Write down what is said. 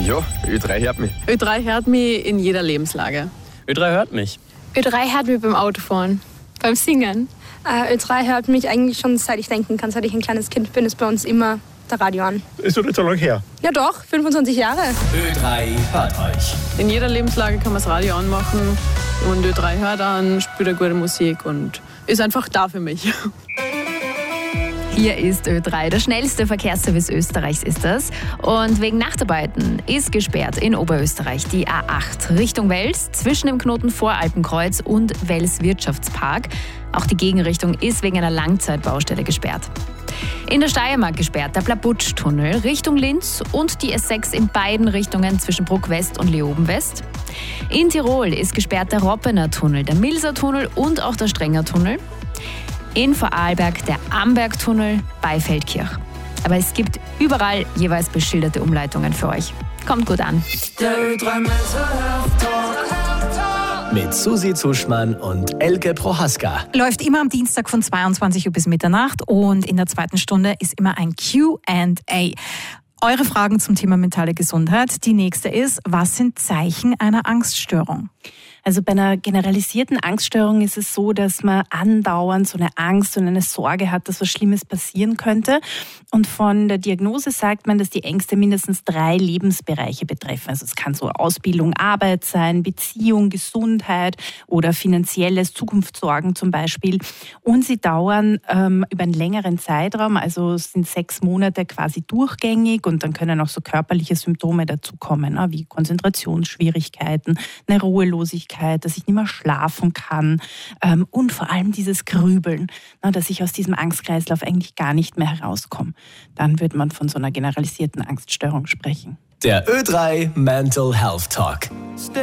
Ja, Ö3 hört mich. Ö3 hört mich in jeder Lebenslage. Ö3 hört mich. Ö3 hört mich beim Autofahren, beim Singen. Ö3 hört mich eigentlich schon seit ich denken kann, seit ich ein kleines Kind bin, ist bei uns immer der Radio an. Ist doch nicht so lange her. Ja doch, 25 Jahre. Ö3 hört euch. In jeder Lebenslage kann man das Radio anmachen und Ö3 hört an, spielt eine gute Musik und ist einfach da für mich. Hier ist Ö3, der schnellste Verkehrsservice Österreichs ist das. Und wegen Nachtarbeiten ist gesperrt in Oberösterreich die A8 Richtung Wels zwischen dem Knoten Voralpenkreuz und Wels Wirtschaftspark. Auch die Gegenrichtung ist wegen einer Langzeitbaustelle gesperrt. In der Steiermark gesperrt der Plabutsch-Tunnel Richtung Linz und die S6 in beiden Richtungen zwischen Bruck West und Leoben West. In Tirol ist gesperrt der Roppener Tunnel, der Milser Tunnel und auch der Strenger Tunnel. In Vorarlberg der Amberg-Tunnel bei Feldkirch. Aber es gibt überall jeweils beschilderte Umleitungen für euch. Kommt gut an. Der Ö3 Mental Health Talk. Mit Susi Zuschmann und Elke Prohaska. Läuft immer am Dienstag von 22 Uhr bis Mitternacht und in der zweiten Stunde ist immer ein Q&A. Eure Fragen zum Thema mentale Gesundheit. Die nächste ist, was sind Zeichen einer Angststörung? Also bei einer generalisierten Angststörung ist es so, dass man andauernd so eine Angst und eine Sorge hat, dass was Schlimmes passieren könnte. Und von der Diagnose sagt man, dass die Ängste mindestens 3 Lebensbereiche betreffen. Also es kann so Ausbildung, Arbeit sein, Beziehung, Gesundheit oder finanzielles, Zukunftssorgen zum Beispiel. Und sie dauern über einen längeren Zeitraum, also es sind 6 Monate quasi durchgängig und dann können auch so körperliche Symptome dazukommen, wie Konzentrationsschwierigkeiten, eine Ruhelosigkeit, dass ich nicht mehr schlafen kann und vor allem dieses Grübeln, dass ich aus diesem Angstkreislauf eigentlich gar nicht mehr herauskomme. Dann wird man von so einer generalisierten Angststörung sprechen. Der Ö3 Mental Health Talk.